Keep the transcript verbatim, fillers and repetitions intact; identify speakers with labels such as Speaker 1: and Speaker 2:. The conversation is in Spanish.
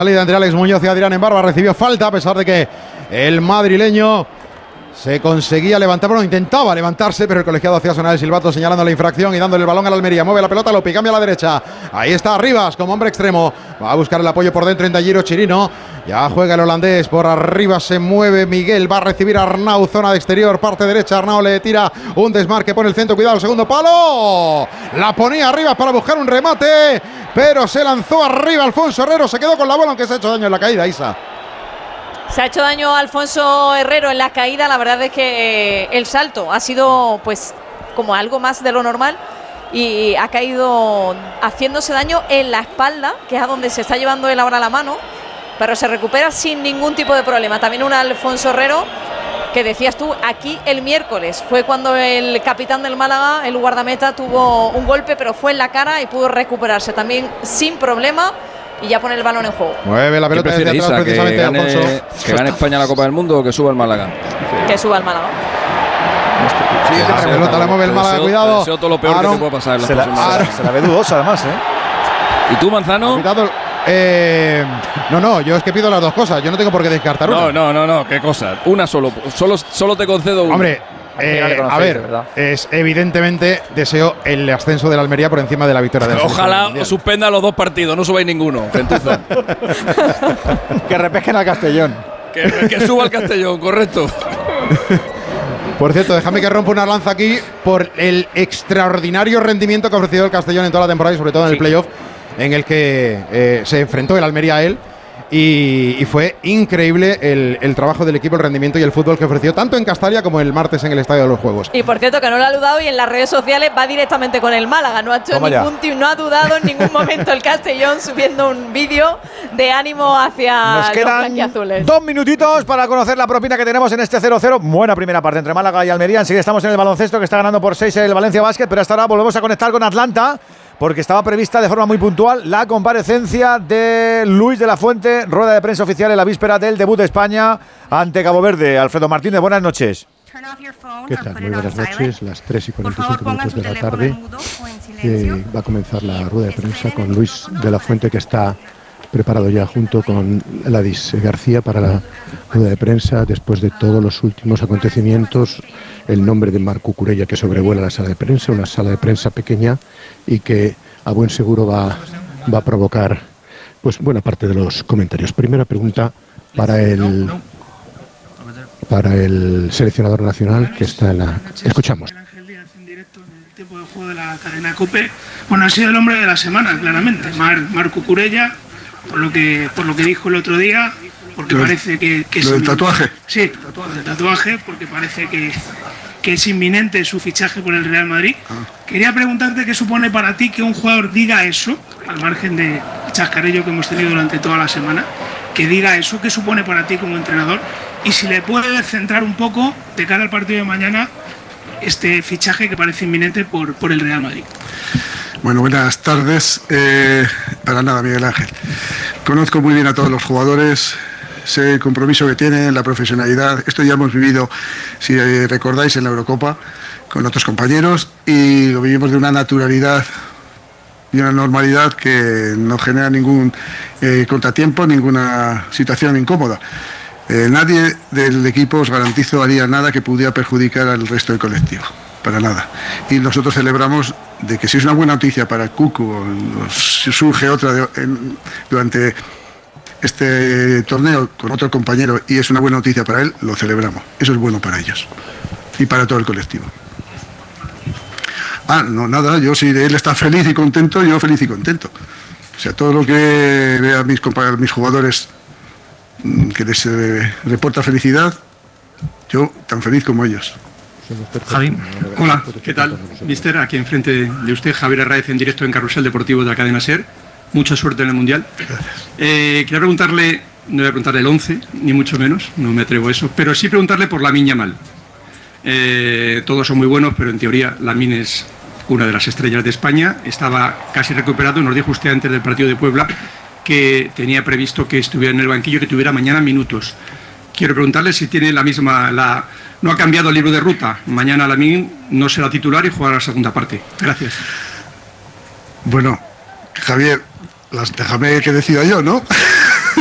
Speaker 1: Salida entre Alex Muñoz y Adrián Embarba, recibió falta a pesar de que el madrileño se conseguía levantar, bueno, intentaba levantarse, pero el colegiado hacía sonar el silbato señalando la infracción y dándole el balón a la Almería. Mueve la pelota, Lopi, cambia a la derecha. Ahí está Rivas como hombre extremo. Va a buscar el apoyo por dentro en Giro Chirino. Ya juega el holandés, por arriba se mueve Miguel, va a recibir a Arnau, zona de exterior, parte derecha. Arnau le tira un desmarque, pone el centro, cuidado, el segundo palo. La ponía arriba para buscar un remate, pero se lanzó arriba Alfonso Herrero, se quedó con la bola, aunque se ha hecho daño en la caída, Isa.
Speaker 2: Se ha hecho daño a Alfonso Herrero en la caída. La verdad es que eh, el salto ha sido pues como algo más de lo normal y ha caído haciéndose daño en la espalda, que es a donde se está llevando él ahora la mano, pero se recupera sin ningún tipo de problema. También un Alfonso Herrero que decías tú, aquí el miércoles fue cuando el capitán del Málaga, el guardameta, tuvo un golpe, pero fue en la cara y pudo recuperarse también sin problema. Y ya pone el balón en juego.
Speaker 1: Mueve la pelota desde atrás,
Speaker 3: Isa,
Speaker 1: precisamente,
Speaker 3: que gane,
Speaker 1: Alfonso.
Speaker 3: ¿Que gane España la Copa del Mundo o que suba el Málaga?
Speaker 2: Que suba el Málaga.
Speaker 1: Sí, la pelota, pelota la mueve el Málaga,
Speaker 3: deseo,
Speaker 1: cuidado.
Speaker 3: Deseo todo lo peor Aaron, que te puede pasar en
Speaker 4: se, la, se, se la ve dudosa además, ¿eh?
Speaker 3: ¿Y tú, Manzano?
Speaker 1: Cuidado, eh, no, no, yo es que pido las dos cosas. Yo no tengo por qué descartar una.
Speaker 3: No, no, no, no, qué cosa. Una solo, solo, solo te concedo una.
Speaker 1: Hombre, Eh, a ver, es evidentemente deseo el ascenso de la Almería por encima de la victoria de la
Speaker 3: Ojalá os suspenda los dos partidos, no subáis ninguno, gentuza.
Speaker 4: Que repesquen al Castellón.
Speaker 3: Que, que suba al Castellón, correcto.
Speaker 1: Por cierto, déjame que rompa una lanza aquí por el extraordinario rendimiento que ha ofrecido el Castellón en toda la temporada y sobre todo en sí. el playoff, en el que eh, se enfrentó el Almería a él. Y, y fue increíble el, el trabajo del equipo, el rendimiento y el fútbol que ofreció tanto en Castalia como el martes en el Estadio de los Juegos.
Speaker 2: Y por cierto, que no lo ha dudado y en las redes sociales va directamente con el Málaga. No ha hecho ningún tip, no ha dudado en ningún momento el Castellón subiendo un vídeo de ánimo hacia
Speaker 4: Nos quedan
Speaker 2: los blanquiazules.
Speaker 4: Dos minutitos para conocer la propina que tenemos en este cero cero. Buena primera parte entre Málaga y Almería. Enseguida estamos en el baloncesto, que está ganando por seis el Valencia Basket, pero hasta ahora volvemos a conectar con Atlanta, porque estaba prevista de forma muy puntual la comparecencia de Luis de la Fuente, rueda de prensa oficial en la víspera del debut de España ante Cabo Verde. Alfredo Martínez, buenas noches.
Speaker 5: ¿Qué tal? Muy buenas noches, las tres y cuarenta y cinco minutos de la tarde. Eh, va a comenzar la rueda de prensa con Luis de la Fuente, que está preparado ya junto con Ladis García para la rueda de prensa después de todos los últimos acontecimientos. El nombre de Marc Cucurella, que sobrevuela la sala de prensa, una sala de prensa pequeña y que a buen seguro va, va a provocar pues buena parte de los comentarios. Primera pregunta para el para el seleccionador nacional que está en la... Escuchamos.
Speaker 6: De juego de la cadena COPE, bueno, ha sido el hombre de la semana, claramente, Mar, Marc Cucurella, por lo que por lo que dijo el otro día, porque lo parece que, que
Speaker 7: ¿Lo
Speaker 6: es
Speaker 7: del tatuaje?
Speaker 6: Sí, tatuaje, el tatuaje, porque parece que, que es inminente su fichaje por el Real Madrid. Ah. Quería preguntarte qué supone para ti que un jugador diga eso, al margen de chascarello que hemos tenido durante toda la semana, que diga eso, qué supone para ti como entrenador, y si le puedes centrar un poco de cara al partido de mañana este fichaje que parece inminente por, por el Real Madrid.
Speaker 7: Bueno, buenas tardes. Eh, para nada, Miguel Ángel. Conozco muy bien a todos los jugadores, sé el compromiso que tienen, la profesionalidad. Esto ya hemos vivido, si recordáis, en la Eurocopa con otros compañeros, y lo vivimos de una naturalidad y una normalidad que no genera ningún eh, contratiempo, ninguna situación incómoda. Eh, nadie del equipo, os garantizo, haría nada que pudiera perjudicar al resto del colectivo, para nada. Y nosotros celebramos de que si es una buena noticia para Cucu, o si surge otra de, en, durante este torneo con otro compañero y es una buena noticia para él, lo celebramos. Eso es bueno para ellos y para todo el colectivo. Ah, no, nada, yo si él está feliz y contento, yo feliz y contento. O sea, todo lo que vea mis, mis jugadores que les eh, reporta felicidad, yo tan feliz como ellos.
Speaker 8: Javi, hola, ¿qué tal? Mister, aquí enfrente de usted, Javier Arraez, en directo en Carrusel Deportivo de la cadena SER. Mucha suerte en el Mundial. Eh, quería preguntarle, no voy a preguntarle el once, ni mucho menos, no me atrevo a eso, pero sí preguntarle por Lamine Yamal. Eh, todos son muy buenos, pero en teoría Lamine es una de las estrellas de España, estaba casi recuperado, nos dijo usted antes del partido de Puebla que tenía previsto que estuviera en el banquillo, que tuviera mañana minutos. Quiero preguntarle si tiene la misma... La, no ha cambiado el libro de ruta. Mañana Lamine no será titular y jugará la segunda parte. Gracias.
Speaker 7: Bueno, Javier, las, déjame que decida yo, ¿no?